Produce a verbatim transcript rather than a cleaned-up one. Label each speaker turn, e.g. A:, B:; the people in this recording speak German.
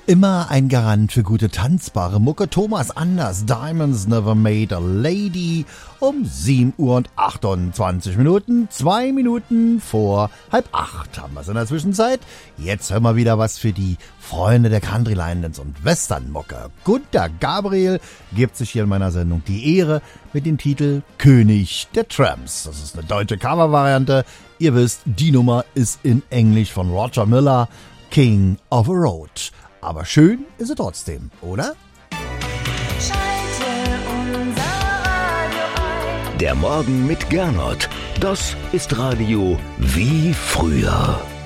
A: Immer ein Garant für gute tanzbare Mucke. Thomas Anders, Diamonds Never Made a Lady. Um sieben Uhr und achtundzwanzig Minuten, zwei Minuten vor halb acht haben wir es in der Zwischenzeit. Jetzt hören wir wieder was für die Freunde der Country-Line-Dance und Western-Mucke. Gunter Gabriel gibt sich hier in meiner Sendung die Ehre mit dem Titel König der Tramps. Das ist eine deutsche Cover-Variante. Ihr wisst, die Nummer ist in Englisch von Roger Miller, King of a Road. Aber schön ist sie trotzdem, oder?
B: Schalte unser Radio ein.
C: Der Morgen mit Gernot. Das ist Radio wie früher.